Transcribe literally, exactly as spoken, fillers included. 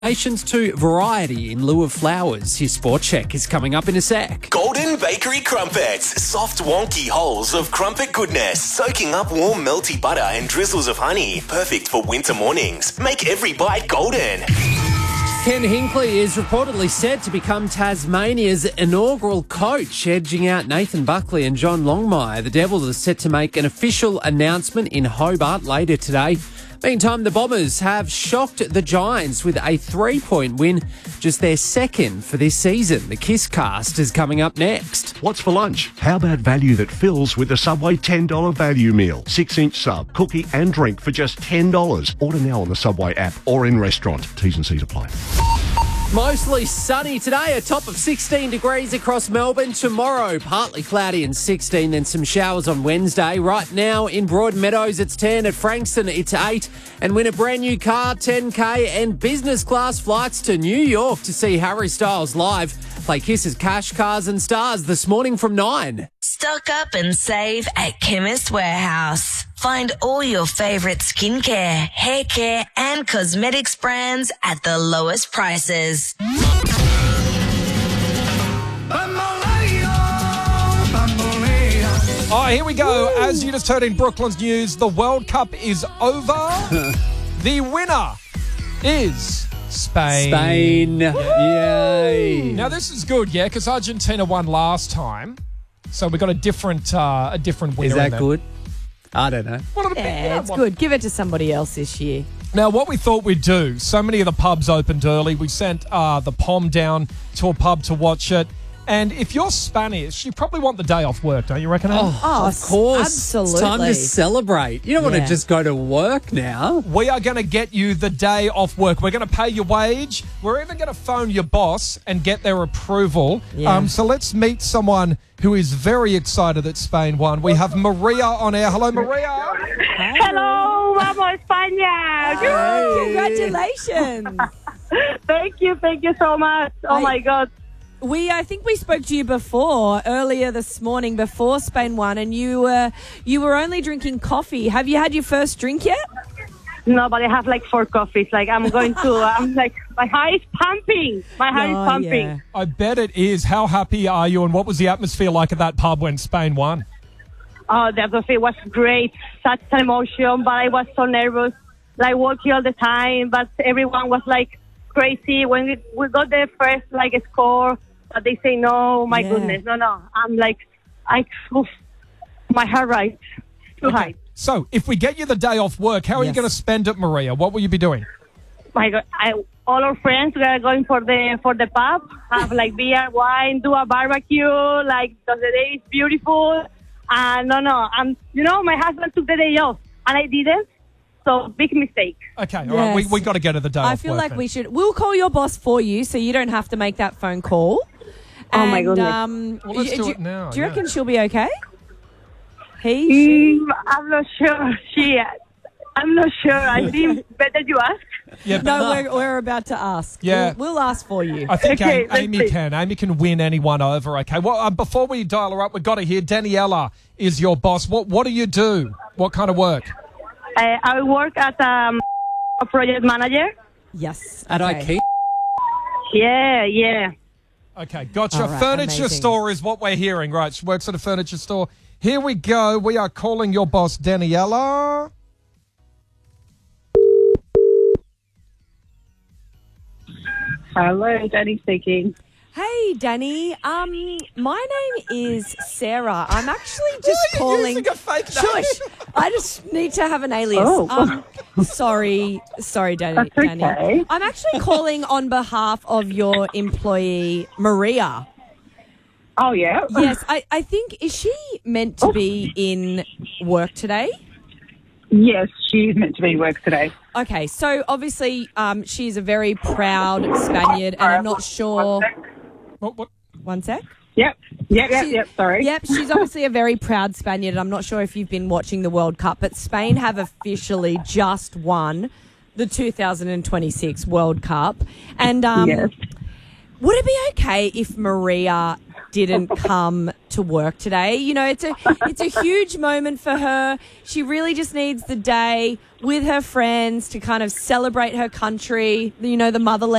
Donations to variety in lieu of flowers. His sport check is coming up in a sec. Golden Bakery Crumpets. Soft, wonky holes of crumpet goodness. Soaking up warm, melty butter and drizzles of honey. Perfect for winter mornings. Make every bite golden. Ken Hinkley is reportedly set to become Tasmania's inaugural coach, edging out Nathan Buckley and John Longmire. The Devils are set to make an official announcement in Hobart later today. Meantime, the Bombers have shocked the Giants with a three-point win, just their second for this season. The Kiss Cast is coming up next. What's for lunch? How about value that fills with the Subway ten dollars value meal? six-inch sub, cookie and drink for just ten dollars. Order now on the Subway app or in restaurant. T's and C's apply. Mostly sunny today, a top of sixteen degrees across Melbourne. Tomorrow, partly cloudy and sixteen, then some showers on Wednesday. Right now in Broadmeadows, it's ten. At Frankston, it's eight. And win a brand new car, ten K, and business class flights to New York to see Harry Styles live. Play Kiss's Cash, Cars and Stars this morning from nine. Stock up and save at Chemist Warehouse. Find all your favourite skincare, hair care and cosmetics brands at the lowest prices. Oh, here we go. Woo. As you just heard in Brooklyn's news, the World Cup is over. The winner is Spain. Spain. Yay. Now, this is good, yeah, because Argentina won last time. So we got a different uh, a different winner. Is that in there. good? I don't know. What yeah, it's good. Give it to somebody else this year. Now, what we thought we'd do, so many of the pubs opened early. We sent uh, the P O M down to a pub to watch it. And if you're Spanish, you probably want the day off work, don't you reckon? Oh, oh of course. Absolutely. It's time to celebrate. You don't want Yeah. to just go to work now. We are going to get you the day off work. We're going to pay your wage. We're even going to phone your boss and get their approval. Yeah. Um, so let's meet someone who is very excited that Spain won. We have Maria on air. Hello, Maria. Hello, vamos España. Oh, congratulations. Thank you, thank you so much. Oh, I- my God. We, I think we spoke to you before, earlier this morning, before Spain won, and you, uh, you were only drinking coffee. Have you had your first drink yet? No, but I have like four coffees. Like, I'm going to, I'm like, my heart is pumping. My heart Oh, is pumping. yeah. I bet it is. How happy are you, and what was the atmosphere like at that pub when Spain won? Oh, the atmosphere was great. Such an emotion, but I was so nervous. Like, walking all the time, but everyone was like crazy. When we, we got the first, like, score, but they say no, my Yeah. goodness. No, no. I'm like, I, oof, my heart rate too Okay. high. So, if we get you the day off work, how are you Yes. going to spend it, Maria? What will you be doing? My God, I, all our friends we are going for the for the pub, have like beer, wine, do a barbecue, like because the day is beautiful. And no, no, I'm, you know, my husband took the day off and I didn't, so big mistake. Okay, all right. We Yes. we got to get her the day I off feel work like then. we should. We'll call your boss for you, so you don't have to make that phone call. Oh, my And, goodness. Um, Well, let's y- do you- it now, Do you yeah. reckon she'll be okay? He, she. Mm, I'm not sure. She, I'm not sure. I think better you ask. Yeah, No, but- we're, we're about to ask. Yeah. We'll, we'll ask for you. I think Okay, Amy, let's Amy see. can. Amy can win anyone over. Okay. Well, uh, before we dial her up, we've got to hear Daniela is your boss. What What do you do? What kind of work? Uh, I work as um, a project manager. Yes. At okay. IKEA. Yeah, yeah. Okay, gotcha. All right, Furniture amazing. store is what we're hearing, right? She works at a furniture store. Here we go. We are calling your boss, Daniela. Hello, Danny speaking. Hey, Danny. Um, my name is Sarah. I'm actually just Why are you calling. using a fake name? Shush. I just need to have an alias. Oh. Um, sorry, sorry, Danny. That's Danny. okay. I'm actually calling on behalf of your employee, Maria. Oh, yeah? Yes, I, I think, is she meant to be in work today? Yes, she's meant to be work today. Okay, so obviously um, she's a very proud Spaniard, and I'm not sure. What, what? One sec. Yep, yep, yep, She- yep, sorry. Yep, she's obviously a very proud Spaniard. I'm not sure if you've been watching the World Cup, but Spain have officially just won the two thousand twenty-six World Cup. And um, Yes. would it be okay if Maria didn't come to work today. You know, it's a it's a huge moment for her. She really just needs the day with her friends to kind of celebrate her country, you know, the motherland.